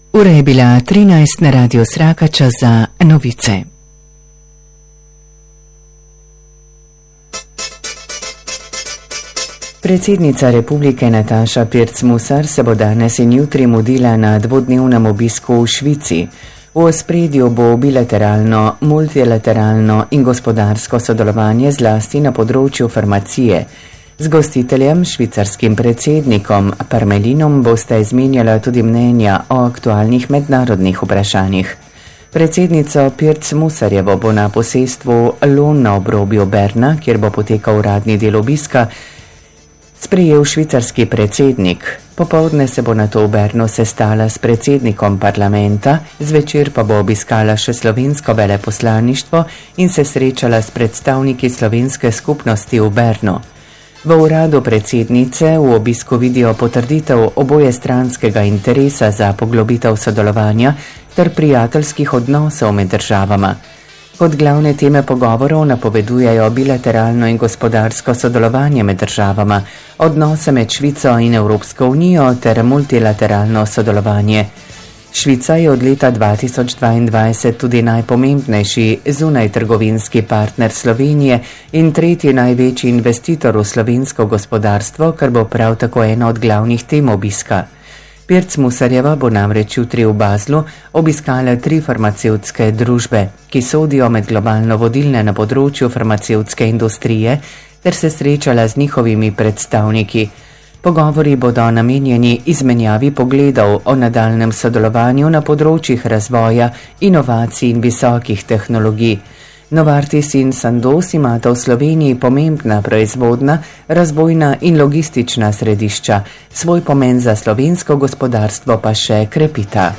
Ura je bila 13 na Radio Srakača za novice. Predsednica republike Nataša Pirc Musar se bo danes in jutri mudila na dvodnevnem obisku v Švici. V ospredju bo bilateralno, multilateralno in gospodarsko sodelovanje zlasti na področju farmacije. Z gostiteljem, švicarskim predsednikom Parmelinom, bosta izmenjala tudi mnenja o aktualnih mednarodnih vprašanjih. Predsednico Pirc Musarjevo bo na posestvu Lon na obrobju Berna, kjer bo potekal uradni del obiska, sprejel švicarski predsednik. Popoldne se bo nato v Bernu sestala s predsednikom parlamenta, zvečer pa bo obiskala še slovensko veleposlaništvo in se srečala s predstavniki slovenske skupnosti v Bernu. V uradu predsednice v obisku vidijo potrditev obojestranskega interesa za poglobitev sodelovanja ter prijateljskih odnosov med državama. Kot glavne teme pogovorov napovedujejo bilateralno in gospodarsko sodelovanje med državama, odnose med Švico in Evropsko unijo ter multilateralno sodelovanje. Švica je od leta 2022 tudi najpomembnejši zunajtrgovinski partner Slovenije in tretji največji investitor v slovensko gospodarstvo, kar bo prav tako ena od glavnih tem obiska. Pirc Musarjeva bo namreč jutri v Baslu obiskala 3 farmacevtske družbe, ki sodijo med globalno vodilne na področju farmacevtske industrije, ter se srečala z njihovimi predstavniki. Pogovori bodo namenjeni izmenjavi pogledov o nadaljnem sodelovanju na področjih razvoja, inovacij in visokih tehnologij. Novartis in Sandoz imata v Sloveniji pomembna proizvodna, razvojna in logistična središča, svoj pomen za slovensko gospodarstvo pa še krepita.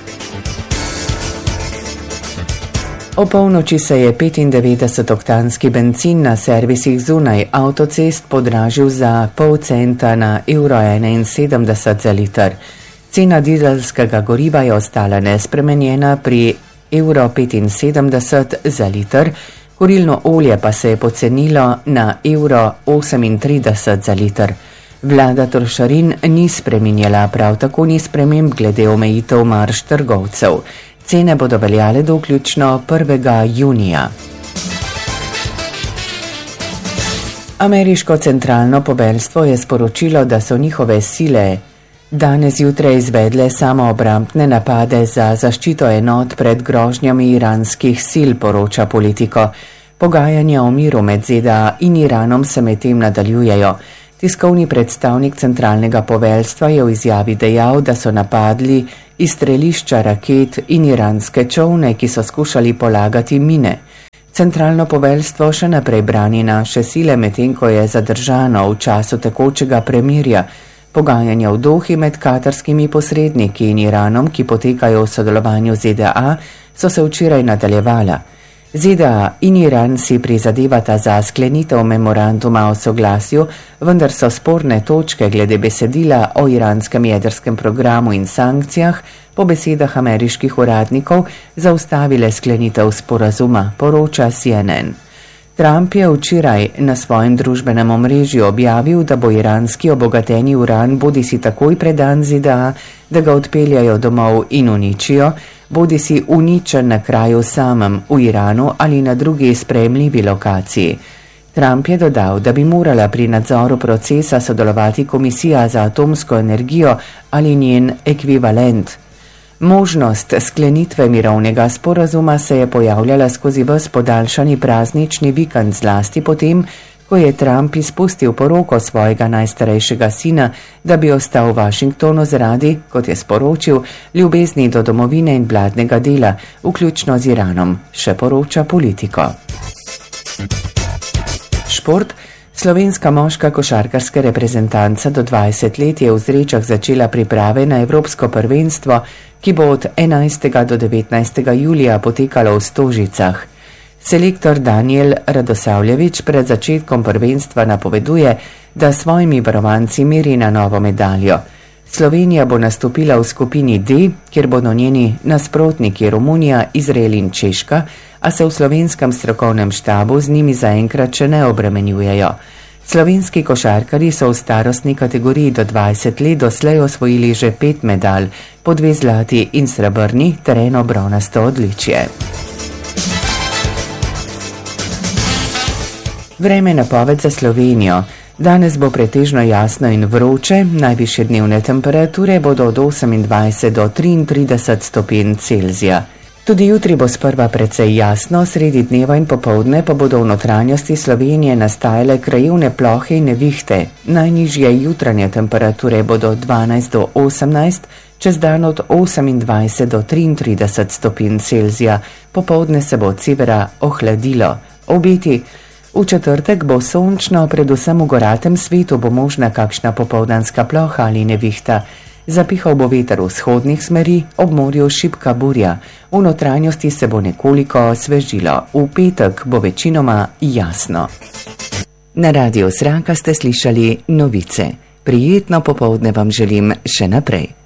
O polnoči se je 95-oktanski bencin na servisih zunaj avtocest podražil za pol centa na €1,71 za liter. Cena dizelskega goriva je ostala nespremenjena pri €1,75 za liter, kurilno olje pa se je pocenilo na €1,38 za liter. Vlada trošarin ni spreminjala, prav tako ni sprememb glede omejitev marž trgovcev. Cene bodo veljale do vključno 1. junija. Ameriško centralno poveljstvo je sporočilo, da so njihove sile danes zjutraj izvedle samoobrambne napade za zaščito enot pred grožnjami iranskih sil, poroča Politico. Pogajanja o miru med ZDA in Iranom se medtem nadaljujejo. Tiskovni predstavnik centralnega poveljstva je v izjavi dejal, da so napadli izstrelišča raket in iranske čolne, ki so skušali polagati mine. Centralno poveljstvo še naprej brani naše sile, medtem ko je zadržano v času tekočega premirja. Pogajanja v Dohi med katarskimi posredniki in Iranom, ki potekajo v sodelovanju ZDA, so se včeraj nadaljevala. ZDA in Iran si prizadevata za sklenitev memoranduma o soglasju, vendar so sporne točke glede besedila o iranskem jedrskem programu in sankcijah po besedah ameriških uradnikov zaustavile sklenitev sporazuma, poroča CNN. Trump je včeraj na svojem družbenem omrežju objavil, da bo iranski obogateni uran bodisi takoj predan ZDA, da ga odpeljajo domov in uničijo, bodisi uničen na kraju samem v Iranu ali na drugi sprejemljivi lokaciji. Trump je dodal, da bi morala pri nadzoru procesa sodelovati Komisija za atomsko energijo ali njen ekvivalent. Možnost sklenitve mirovnega sporazuma se je pojavljala skozi ves podaljšani praznični vikend, zlasti potem, ko je Trump izpustil poroko svojega najstarejšega sina, da bi ostal v Washingtonu zaradi, kot je sporočil, ljubezni do domovine in vladnega dela, vključno z Iranom, še poroča Politico. Šport. Slovenska moška košarkarska reprezentanca do 20 let je v Zrečah začela priprave na evropsko prvenstvo, ki bo od 11. do 19. julija potekalo v Stožicah. Selektor Danijel Radosavljević pred začetkom prvenstva napoveduje, da svojimi varovanci meri na novo medaljo. Slovenija bo nastopila v skupini D, kjer bodo njeni nasprotniki Romunija, Izrael in Češka, a se v slovenskem strokovnem štabu z njimi zaenkrat še ne obremenjujejo. Slovenski košarkarji so v starostni kategoriji do 20 let doslej osvojili že 5 medalj, po 2 zlati in srebrni ter 1 bronasto odličje. Vreme napoved za Slovenijo. Danes bo pretežno jasno in vroče, najvišje dnevne temperature bodo od 28 do 33 stopinj Celzija. Tudi jutri bo sprva precej jasno, sredi dneva in popoldne pa bodo v notranjosti Slovenije nastajale krajevne plohe in nevihte. Najnižje jutranje temperature bodo 12 do 18, čez dan od 28 do 33 stopinj Celzija, popoldne se bo od severa ohladilo. Obeti. V četrtek bo sončno, predvsem v goratem svetu bo možna kakšna popoldanska ploha ali nevihta. Zapihal bo veter vzhodnih smeri, ob morju šibka burja. V notranjosti se bo nekoliko osvežilo. V petek bo večinoma jasno. Na Radiu Sraka ste slišali novice. Prijetno popoldne vam želim še naprej.